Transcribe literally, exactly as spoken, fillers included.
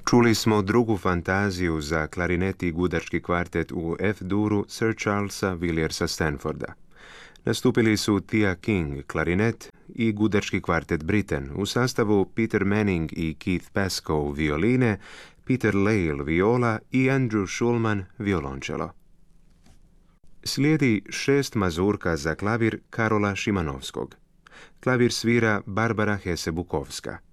Čuli smo drugu fantaziju za klarinet i gudački kvartet u F-duru Sir Charlesa Villiersa Stanforda. Nastupili su Thea King, klarinet i gudački kvartet Britain u sastavu Peter Manning i Keith Pascoe, violine, Peter Lale, viola i Andrew Schulman, violončelo. Slijedi šest mazurka za klavir Karola Šimanovskog. Klavir svira Barbara Hese-Bukovska.